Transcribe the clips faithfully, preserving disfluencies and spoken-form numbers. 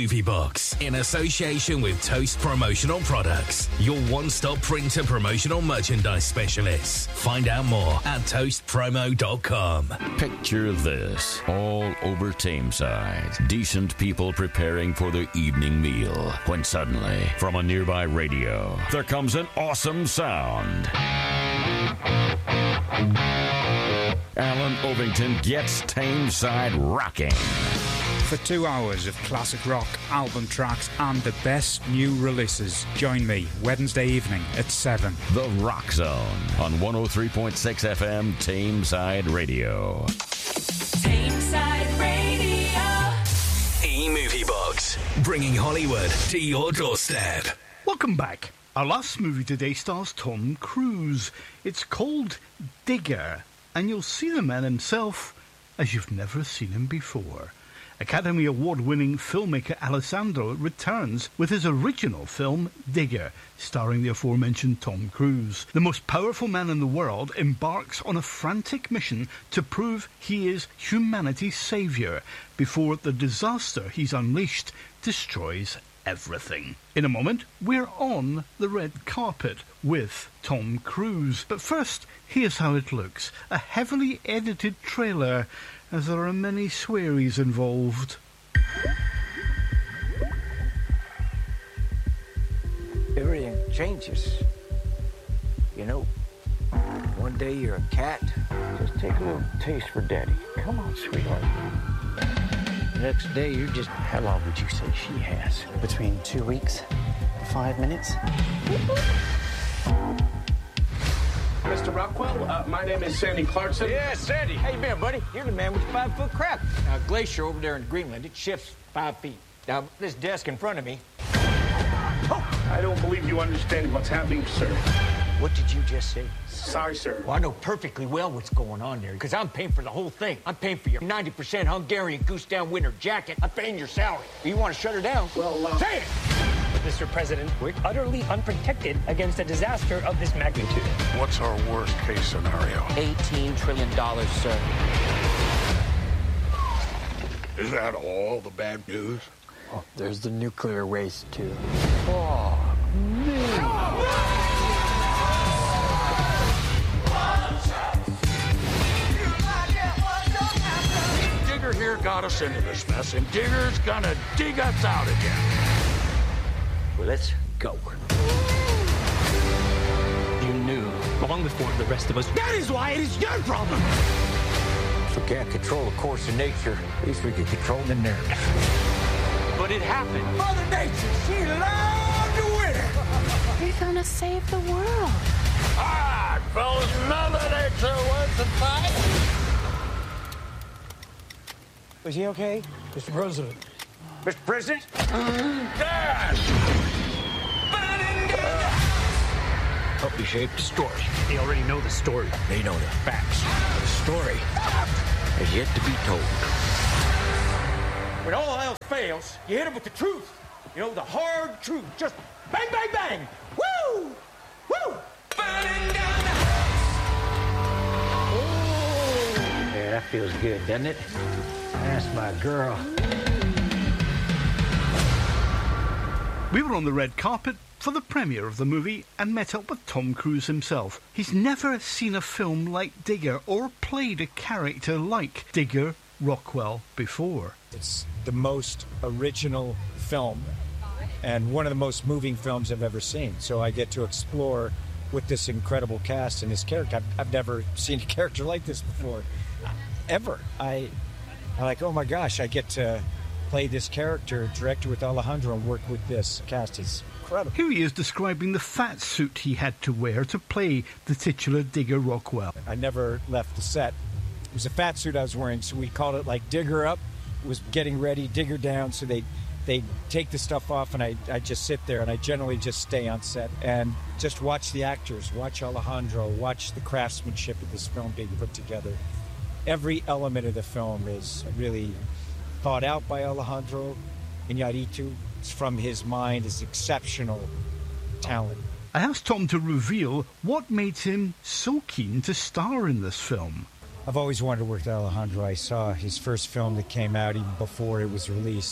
E-Movie Box, in association with Toast Promotional Products, your one-stop print and promotional merchandise specialists. Find out more at toast promo dot com. Picture this, all over Tameside. Decent people preparing for their evening meal, when suddenly, from a nearby radio, there comes an awesome sound. Alan Ovington gets Tameside rocking. For two hours of classic rock, album tracks, and the best new releases. Join me Wednesday evening at seven. The Rock Zone on one oh three point six F M Tameside Radio. Tameside Radio. E-Movie Box, bringing Hollywood to your doorstep. Welcome back. Our last movie today stars Tom Cruise. It's called Digger, and you'll see the man himself as you've never seen him before. Academy Award-winning filmmaker Alessandro returns with his original film, Digger, starring the aforementioned Tom Cruise. The most powerful man in the world embarks on a frantic mission to prove he is humanity's saviour before the disaster he's unleashed destroys everything. In a moment, we're on the red carpet with Tom Cruise. But first, here's how it looks. A heavily edited trailer, as there are many swearies involved. Everything changes. You know, one day you're a cat. Just take a little taste for Daddy. Come on, sweetheart. The next day you're just... How long would you say she has? Between two weeks and five minutes. Mister Rockwell, uh, my name is Sandy Clarkson. Yeah, Sandy. How you been, buddy? You're the man with the five-foot crab. Now, glacier over there in Greenland, it shifts five feet. Now, this desk in front of me... Oh, I don't believe you understand what's happening, sir. What did you just say? Sorry, sir. Well, I know perfectly well what's going on there, because I'm paying for the whole thing. I'm paying for your ninety percent Hungarian goose down winter jacket. I'm paying your salary. You want to shut her down? Well, uh... Say it! Mister President, we're utterly unprotected against a disaster of this magnitude. What's our worst-case scenario? eighteen trillion dollars, sir. Is that all the bad news? Oh, there's the nuclear waste, too. Oh, man. Digger here got us into this mess, and Digger's gonna dig us out again. Well, let's go. You knew long before the rest of us. That is why it is your problem. If we can't control the course of nature, at least we can control the narrative. But it happened. Mother Nature, she loved to win. We're gonna save the world. All right, fellas, Mother Nature wins the fight. Was he okay? Mister President. Mister President? Dad! Puppy-shaped story. They already know the story. They know the facts. The story has yet to be told. When all else fails, you hit them with the truth. You know, the hard truth. Just bang, bang, bang. Woo! Woo! Burning down the house. Oh. Yeah, that feels good, doesn't it? That's my girl. We were on the red carpet for the premiere of the movie and met up with Tom Cruise himself. He's never seen a film like Digger or played a character like Digger Rockwell before. It's the most original film and one of the most moving films I've ever seen. So I get to explore with this incredible cast and this character. I've, I've never seen a character like this before, ever. I, I'm like, oh my gosh, I get to play this character, directed with Alejandro, and work with this cast. It's incredible. Here he is describing the fat suit he had to wear to play the titular Digger Rockwell. I never left the set. It was a fat suit I was wearing, so we called it like Digger Up. It was getting ready, Digger Down, so they they take the stuff off, and I, I just sit there, and I generally just stay on set and just watch the actors, watch Alejandro, watch the craftsmanship of this film being put together. Every element of the film is really thought out by Alejandro Iñárritu. It's from his mind, his exceptional talent. I asked Tom to reveal what made him so keen to star in this film. I've always wanted to work with Alejandro. I saw his first film that came out even before it was released,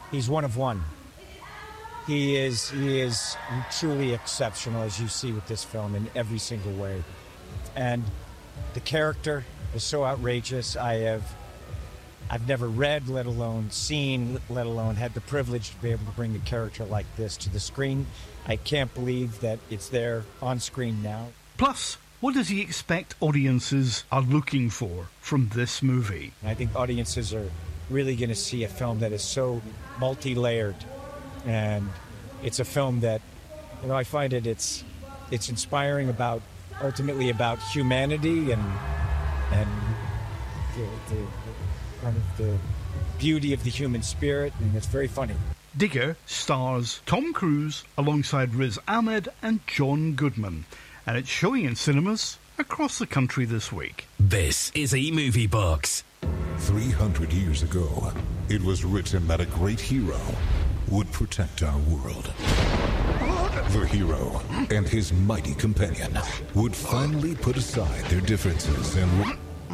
he's one of one. He is he is truly exceptional, as you see with this film, in every single way. And the character is so outrageous. I have I've never read, let alone seen, let alone had the privilege to be able to bring a character like this to the screen. I can't believe that it's there on screen now. Plus, what does he expect audiences are looking for from this movie? I think audiences are really going to see a film that is so multi-layered. And it's a film that, you know, I find it, it's it's inspiring about, ultimately about humanity and and the, the, kind of the beauty of the human spirit, and it's very funny. Digger stars Tom Cruise alongside Riz Ahmed and John Goodman, and it's showing in cinemas across the country this week. This is eMovie Box. three hundred years ago, it was written that a great hero would protect our world. The hero and his mighty companion would finally put aside their differences and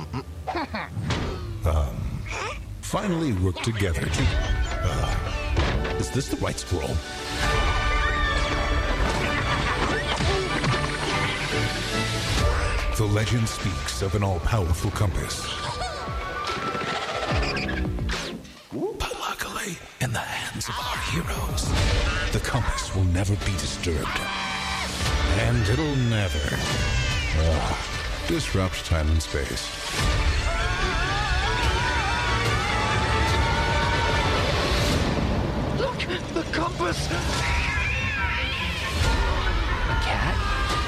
um, finally work together to... Uh, is this the right scroll? The legend speaks of an all-powerful compass. But luckily, in the hands of our heroes, the compass will never be disturbed. And it'll never uh, disrupt time and space. Look! The compass! A cat?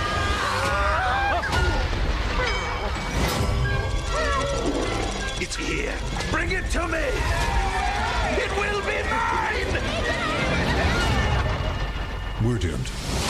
It's here. Bring it to me! It will be mine! We're doomed.